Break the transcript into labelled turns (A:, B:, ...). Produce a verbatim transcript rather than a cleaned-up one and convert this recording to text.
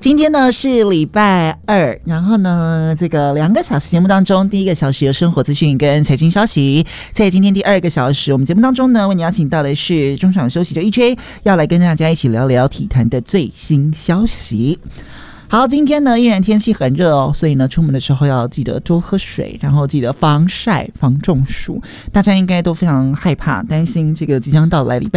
A: 今天呢是礼拜二，然后呢这个两个小时节目当中，第一个小时有生活资讯跟财经消息，在今天第二个小时我们节目当中呢，为你邀请到的是中场休息的 E J， 要来跟大家一起聊聊体坛的最新消息。好，今天呢依然天气很热哦，所以呢出门的时候要记得多喝水，然后记得防晒防中暑。大家应该都非常害怕担心这个即将到来礼拜